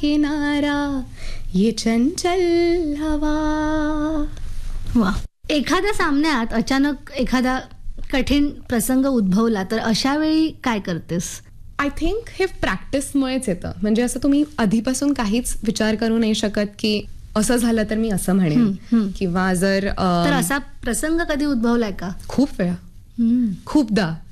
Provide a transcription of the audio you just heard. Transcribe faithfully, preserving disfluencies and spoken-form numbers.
किनारा ये चंचल हवा. वा. एखाद्या सामन्यात अचानक एखादा कठीण प्रसंग उद्भवला तर अशा वेळी काय करतेस? आय थिंक हे प्रॅक्टिसमुळेच येतं. म्हणजे असं तुम्ही आधीपासून काहीच विचार करू नाही शकत की असं झालं तर मी असं म्हणेन किंवा जर तर असा प्रसंग कधी उद्भवलाय का? खूप वेळा, खूपदा.